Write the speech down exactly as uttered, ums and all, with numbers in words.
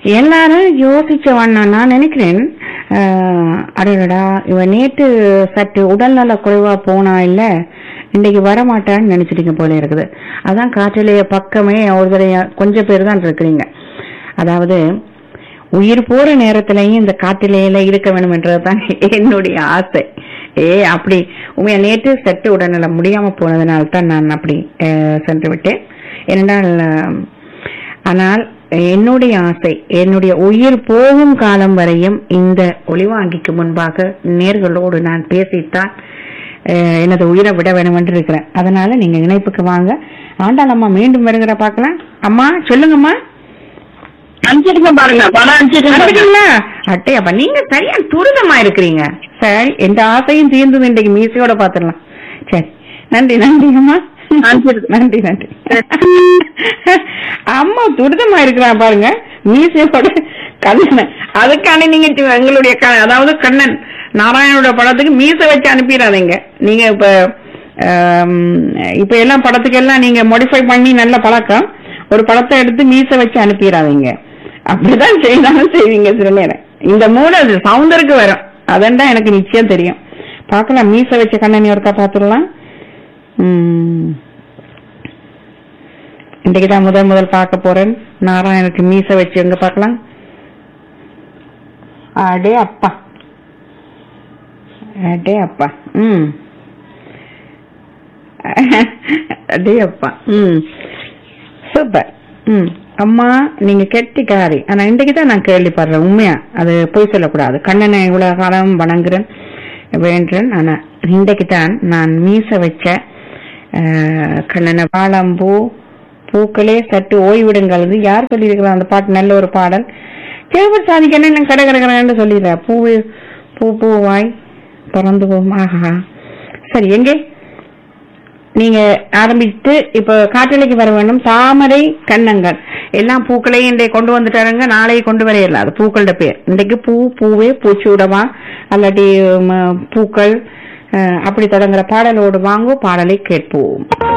எல்லாரும் யோசிச்ச வண்ணம் நான் நினைக்கிறேன். அடடா இவன் நேற்று சற்று உடல்நல குறைவா போனா இல்ல, இன்னைக்கு வரமாட்டான்னு நினைச்சிட்டீங்க போல இருக்குது. அதான் காற்றிலேயே பக்கமே ஒரு கொஞ்சம் பேர் தான் இருக்கிறீங்க. அதாவது உயிர் போற நேரத்திலையும் இந்த காற்றிலேயில இருக்க வேண்டும் என்றதுதான் என்னுடைய ஆசை. ஏ அப்படி உண்மையா நேற்று சற்று உடல்நல முடியாம போனதுனால தான் நான் அப்படி சென்று விட்டேன். ஏனென்றால் ஆனால் என்னுடைய ஆசை என்னுடைய உயிர் போகும் காலம் வரையும் இந்த ஒளிவாங்கிக்கு முன்பாக நேர்களோடு நான் பேசித்தான் எனது உயிரை விட வேண்டும் என்று இருக்கிறேன். அதனால நீங்க இணைப்புக்கு வாங்க. ஆண்டாள் அம்மா மீண்டும் வருகிற பாக்கலாம். அம்மா சொல்லுங்கம்மா. அனுப்பிச்சிருங்க பாருங்க, பணம் அனுப்பிச்சிருக்கீங்களா? அட்டே அப்ப நீங்க சரியா துரிதமா இருக்கிறீங்க. சரி, எந்த ஆசையும் தீர்ந்தது இன்றைக்கு மீசையோட பாத்துடலாம். சரி, நன்றி நன்றி அம்மா, நன்றி நன்றி. அம்மா துரிதமா இருக்கிறான் பாருங்க மீசையோட. கண்ணன் அதுக்கான நீங்க எங்களுடைய அதாவது கண்ணன் நாராயணோட படத்துக்கு மீசை வச்சு அனுப்பிடாதீங்க. நீங்க இப்ப இப்ப எல்லாம் படத்துக்கு எல்லாம் நீங்க மாடிஃபை பண்ணி நல்ல பழக்கம். ஒரு படத்தை எடுத்து மீசை வச்சு அனுப்பிடாதீங்க. அப்படிதான் செய்தாலும் செய்வீங்க சில நேரம். இந்த மூளை அது சவுந்தருக்கு வரும். அதண்டா எனக்கு நிச்சயம் தெரியும். பாக்கலாம், மீசை வச்ச கண்ணனி ஒருக்கா பாத்துடலாம். உம் இன்றைக்குதான் முதல் முதல் பார்க்க போறேன் நாராயணனுக்கு மீசை வச்சு. எங்க பாக்கலாம்? அடே அப்பா, அடே அப்பா, உம் அடே அப்பா, உம் சூப்பர். உம் அம்மா நீங்க கெட்டிக்காரி. ஆனா இன்றைக்குதான் நான் கேள்விப்படுறேன். உண்மையா அது போய் சொல்லக்கூடாது. கண்ணனை இவ்வளவு காலம் வணங்குறேன் வேண்டேன். ஆனா இன்றைக்குதான் நான் மீச வச்ச கண்ணனை வாழம்பூ பூக்களே சற்று ஓய்விடுங்கள். யார் சொல்லியிருக்கிறார் அந்த பாட்டு? நல்ல ஒரு பாடல். கேள்வர் சாதி கண்ணன் கடை கிடக்கிறேன்னு சொல்லிடுற. பூ பூ பூவாய் பறந்து போகும். ஆஹா, சரி, எங்கே நீங்க ஆரம்பிச்சுட்டு இப்ப காற்றலைக்கு வர வேண்டும். தாமரை கண்ணங்கள் எல்லாம் பூக்களையும் இன்றைக்கு கொண்டு வந்துட்டாருங்க. நாளைக்கு கொண்டு வரையிடலாம். அது பூக்களோட பேர். இன்றைக்கு பூ பூவே பூச்சி விடவா அல்லாட்டி பூக்கள் அப்படி தொடங்குற பாடலோடு வாங்கோ. பாடலை கேட்போம்.